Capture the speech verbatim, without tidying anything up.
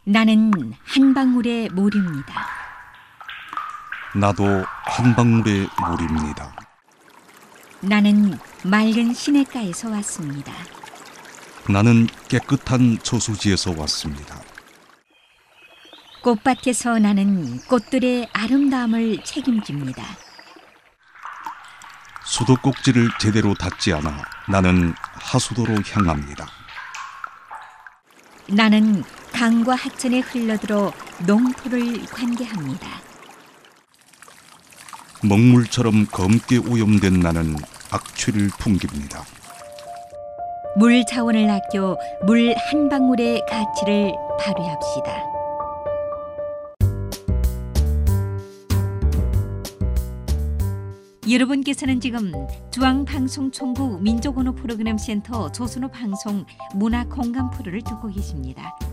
나는 한 방울의 물입니다. 나도 한 방울의 물입니다. 나는 맑은 시냇가에서 왔습니다. 나는 깨끗한 저수지에서 왔습니다. 꽃밭에서 나는 꽃들의 아름다움을 책임집니다. 수도꼭지를 제대로 닫지 않아 나는 하수도로 향합니다. 나는 강과 하천에 흘러들어 농토를 관계합니다. 먹물처럼 검게 오염된 나는 악취를 풍깁니다. 물 자원을 아껴 물 한 방울의 가치를 발휘합시다. 여러분께서는 지금 중앙방송총국 민족언어 프로그램 센터 조선어 방송 문화공감 프로를 듣고 계십니다.